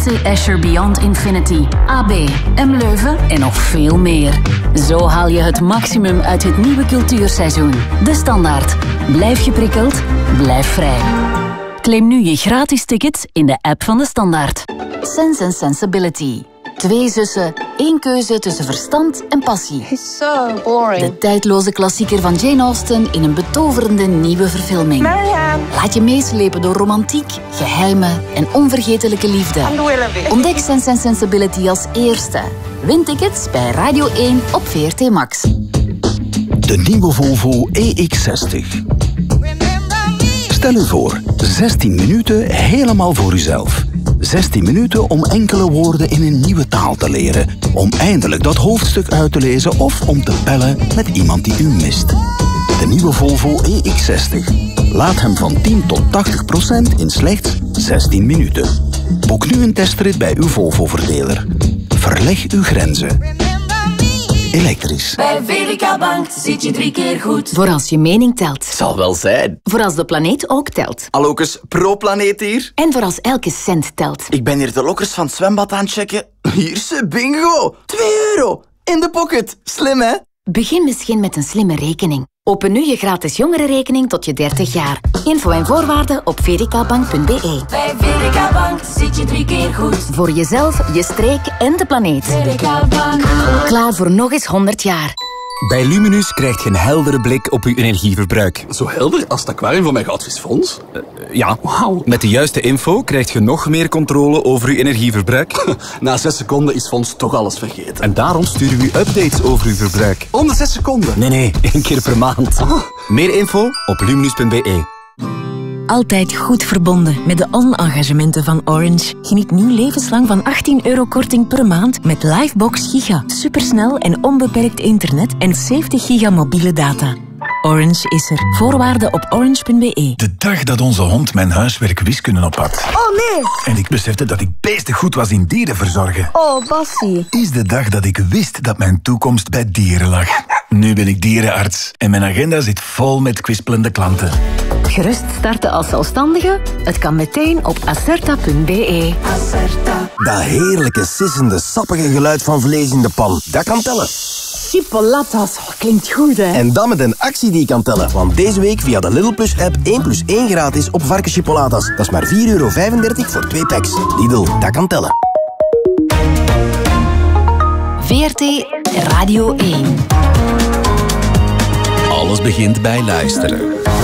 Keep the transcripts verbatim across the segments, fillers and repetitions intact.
C. Escher Beyond Infinity, A B, M Leuven en nog veel meer. Zo haal je het maximum uit het nieuwe cultuurseizoen. De Standaard. Blijf geprikkeld, blijf vrij. Claim nu je gratis tickets in de app van De Standaard. Sense and Sensibility. Twee zussen, één keuze tussen verstand en passie. It's so boring. De tijdloze klassieker van Jane Austen in een betoverende nieuwe verfilming. Marianne. Laat je meeslepen door romantiek, geheimen en onvergetelijke liefde. I'm the Willoughby. Ontdek Sense and Sensibility als eerste. Win tickets bij Radio één op V R T Max. De nieuwe Volvo E X zestig. Stel u voor, zestien minuten helemaal voor uzelf. zestien minuten om enkele woorden in een nieuwe taal te leren. Om eindelijk dat hoofdstuk uit te lezen of om te bellen met iemand die u mist. De nieuwe Volvo E X zestig. Laat hem van tien tot tachtig procent in slechts zestien minuten. Boek nu een testrit bij uw Volvo-verdeler. Verleg uw grenzen. Elektrisch. Bij V D K Bank zit je drie keer goed. Voor als je mening telt. Zal wel zijn. Voor als de planeet ook telt. Allokes, pro-planeet hier. En voor als elke cent telt. Ik ben hier de lokkers van het zwembad aan het checken. Hier ze, bingo. twee euro. In de pocket. Slim, hè? Begin misschien met een slimme rekening. Open nu je gratis jongerenrekening tot je dertig jaar. Info en voorwaarden op v d k bank punt b e. Bij V D K Bank zit je drie keer goed. Voor jezelf, je streek en de planeet. V D K Bank. Klaar voor nog eens honderd jaar. Bij Luminus krijg je een heldere blik op uw energieverbruik. Zo helder als het aquarium van mijn goudvisfonds? Uh, ja, wauw. Met de juiste info krijg je nog meer controle over uw energieverbruik. Na zes seconden is Fonds toch alles vergeten. En daarom sturen we u updates over uw verbruik. Om de zes seconden? Nee, nee, één keer per maand. Ah. Meer info op luminus punt b e. Altijd goed verbonden met de on-engagementen van Orange. Geniet nu levenslang van achttien euro korting per maand met Livebox Giga. Supersnel en onbeperkt internet en zeventig giga mobiele data. Orange is er. Voorwaarden op orange punt b e. De dag dat onze hond mijn huiswerk wiskunde op had. Oh nee! En ik besefte dat ik beestig goed was in dieren verzorgen. Oh, Bassie. Is de dag dat ik wist dat mijn toekomst bij dieren lag. Nu ben ik dierenarts en mijn agenda zit vol met kwispelende klanten. Gerust starten als zelfstandige? Het kan meteen op acerta punt b e. Acerta. Dat heerlijke, sissende, sappige geluid van vlees in de pan. Dat kan tellen. Chipolatas, oh, klinkt goed, hè? En dan met een actie die kan tellen. Want deze week via de Lidl Plus app één plus één gratis op varkenschipolatas. Dat is maar vier euro vijfendertig voor twee packs. Lidl, dat kan tellen. V R T Radio één. Alles begint bij luisteren.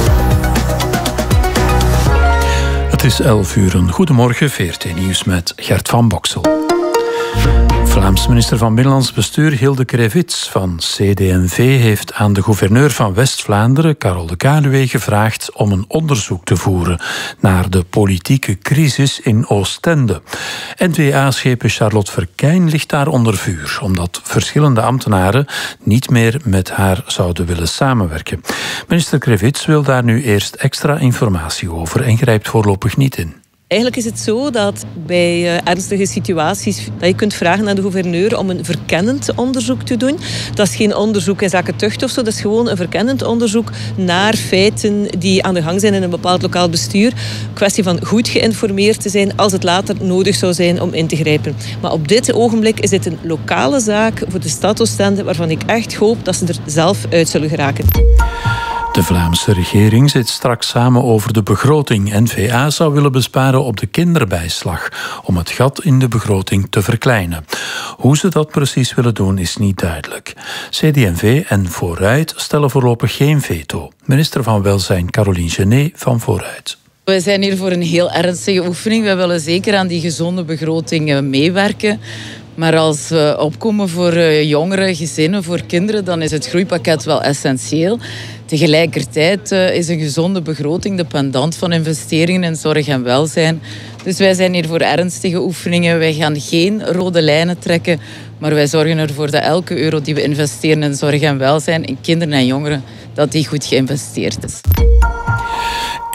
Het is elf uur. Een goedemorgen, V R T Nieuws met Gert van Boksel. Vlaams minister van Binnenlands Bestuur Hilde Krevits van C D en V heeft aan de gouverneur van West-Vlaanderen, Carol de Caluwe, gevraagd om een onderzoek te voeren naar de politieke crisis in Oostende. N V A-schepen Charlotte Verkijn ligt daar onder vuur, omdat verschillende ambtenaren niet meer met haar zouden willen samenwerken. Minister Krevits wil daar nu eerst extra informatie over en grijpt voorlopig niet in. Eigenlijk is het zo dat bij uh, ernstige situaties dat je kunt vragen aan de gouverneur om een verkennend onderzoek te doen. Dat is geen onderzoek in zaken tucht of zo, dat is gewoon een verkennend onderzoek naar feiten die aan de gang zijn in een bepaald lokaal bestuur. Kwestie van goed geïnformeerd te zijn als het later nodig zou zijn om in te grijpen. Maar op dit ogenblik is dit een lokale zaak voor de stad Oostende waarvan ik echt hoop dat ze er zelf uit zullen geraken. De Vlaamse regering zit straks samen over de begroting. N V A zou willen besparen op de kinderbijslag om het gat in de begroting te verkleinen. Hoe ze dat precies willen doen is niet duidelijk. C D en V en Vooruit stellen voorlopig geen veto. Minister van Welzijn Caroline Genet van Vooruit. We zijn hier voor een heel ernstige oefening. We willen zeker aan die gezonde begroting meewerken. Maar als we opkomen voor jongeren, gezinnen, voor kinderen, dan is het groeipakket wel essentieel. Tegelijkertijd is een gezonde begroting de pendant van investeringen in zorg en welzijn. Dus wij zijn hier voor ernstige oefeningen. Wij gaan geen rode lijnen trekken, maar wij zorgen ervoor dat elke euro die we investeren in zorg en welzijn, in kinderen en jongeren, dat die goed geïnvesteerd is.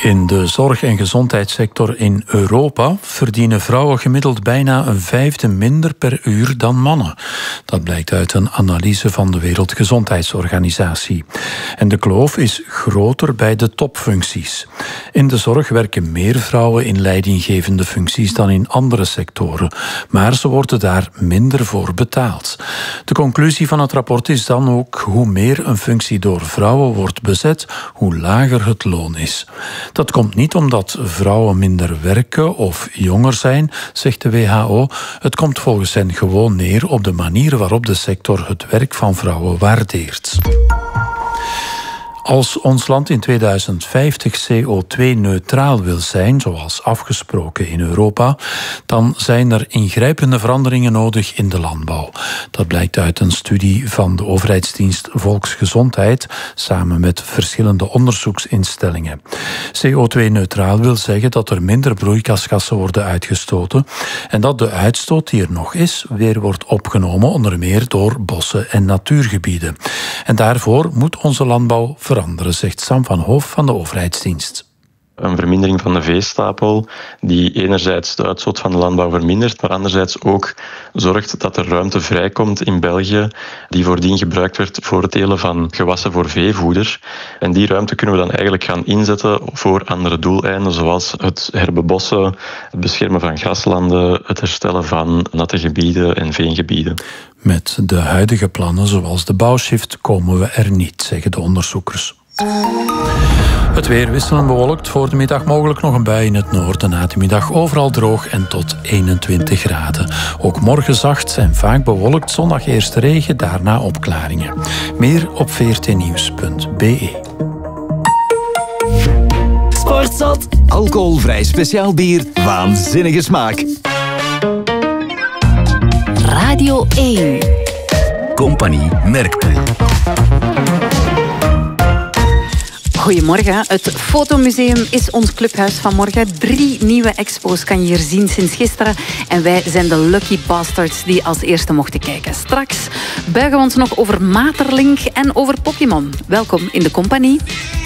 In de zorg- en gezondheidssector in Europa verdienen vrouwen gemiddeld bijna een vijfde minder per uur dan mannen. Dat blijkt uit een analyse van de Wereldgezondheidsorganisatie. En de kloof is groter bij de topfuncties. In de zorg werken meer vrouwen in leidinggevende functies dan in andere sectoren, maar ze worden daar minder voor betaald. De conclusie van het rapport is dan ook: hoe meer een functie door vrouwen wordt bezet, hoe lager het loon is. Dat komt niet omdat vrouwen minder werken of jonger zijn, zegt de W H O. Het komt volgens hen gewoon neer op de manier waarop de sector het werk van vrouwen waardeert. Als ons land in tweeduizend vijftig C O twee neutraal wil zijn, zoals afgesproken in Europa, dan zijn er ingrijpende veranderingen nodig in de landbouw. Dat blijkt uit een studie van de overheidsdienst Volksgezondheid samen met verschillende onderzoeksinstellingen. C O twee neutraal wil zeggen dat er minder broeikasgassen worden uitgestoten en dat de uitstoot die er nog is weer wordt opgenomen, onder meer door bossen en natuurgebieden. En daarvoor moet onze landbouw veranderen. veranderen, zegt Sam van Hoof van de overheidsdienst. Een vermindering van de veestapel die enerzijds de uitstoot van de landbouw vermindert, maar anderzijds ook zorgt dat er ruimte vrijkomt in België die voordien gebruikt werd voor het telen van gewassen voor veevoeder. En die ruimte kunnen we dan eigenlijk gaan inzetten voor andere doeleinden, zoals het herbebossen, het beschermen van graslanden, het herstellen van natte gebieden en veengebieden. Met de huidige plannen, zoals de bouwshift, komen we er niet, zeggen de onderzoekers. Het weer wisselend bewolkt, voor de middag mogelijk nog een bui in het noorden. Na de middag overal droog en tot eenentwintig graden. Ook morgen zacht en vaak bewolkt, zondag eerst regen, daarna opklaringen. Meer op v r t nieuws punt b e. Sportzot. Alcoholvrij speciaal bier, waanzinnige smaak. Radio één. Compagnie Merkpoel. Goedemorgen. Het Fotomuseum is ons clubhuis van morgen. Drie nieuwe expo's kan je hier zien sinds gisteren. En wij zijn de lucky bastards die als eerste mochten kijken. Straks buigen we ons nog over Materlink en over Pokémon. Welkom in de compagnie.